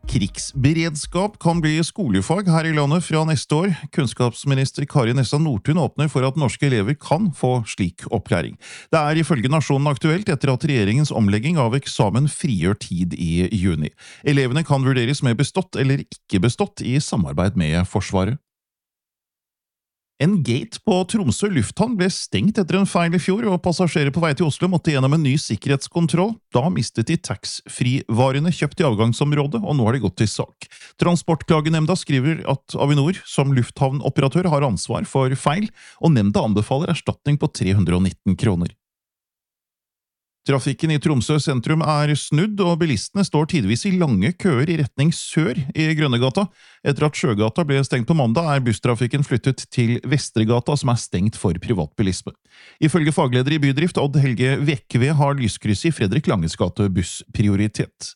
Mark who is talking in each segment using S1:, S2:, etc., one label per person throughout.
S1: Krigsberedskap kan bli skolefag her i landet fra neste år. Kunnskapsminister Kari Nessa Nordtun åpner for at norske elever kan få slik opplæring. Det ifølge Nasjonen aktuelt etter at regjeringens omlegging av eksamen frigjør tid i juni. Elevene kan vurderes med bestått eller ikke bestått i samarbeid med Forsvaret. En gate på Tromsø lufthavn ble stengt etter en feil i fjor, og passasjerer på vei til Oslo måtte gjennom en ny sikkerhetskontroll. Da mistet de tax-free-varene kjøpt i avgangsområdet, og nå har de gått til sak. Transportklagenemnda skriver at Avinor som lufthavnoperatør har ansvar for feil, og nemnda anbefaler erstatning på 319 kroner. Trafikken i Tromsø sentrum snudd, og bilistene står tidvis i lange køer i retning sør i Grønnegata. Etter at Sjøgata ble stengt på mandag, busstrafikken flyttet til Vestregata, som stengt for privatbilisme. Ifølge fagleder i Bydrift, Odd Helge Vekve, har lyskrysset i Fredrik Langes gate bussprioritet.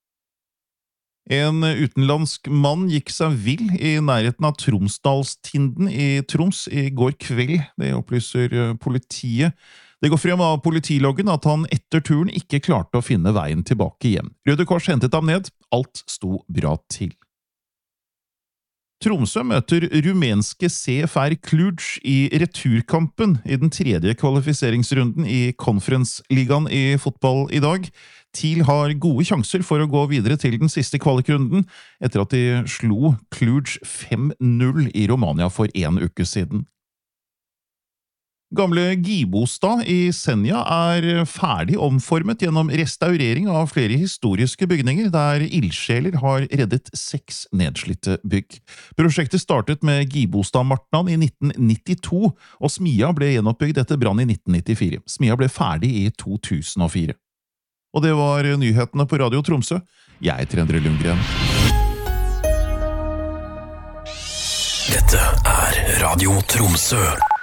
S1: En utenlandsk mann gikk seg vill i nærheten av Tromsdalstinden i Troms i går kveld, det opplyser politiet. Det går frem av politiloggen at han etter turen ikke klarte å finne veien tilbake hjem. Røde Kors hentet ham ned, alt sto bra til. Tromsø møter rumenske CFR Cluj i returkampen i den tredje kvalifiseringsrunden i Conference-ligaen i fotball i dag. TIL har gode sjanser for å gå videre til den siste kvalikrunden, etter at de slo Cluj 5-0 i Romania for en uke siden. Gamle Gibostad i Senja ferdig omformet gjennom restaurering av flere historiske bygninger, der ildsjeler har reddet 6 nedslitte bygg. Prosjektet startet med Gibostad-martnan i 1992, og Smia ble gjenoppbygd etter brann i 1994. Smia ble ferdig i 2004. Og det var nyhetene på Radio Tromsø. Jeg heter Endre Lundgren.
S2: Dette Radio Tromsø.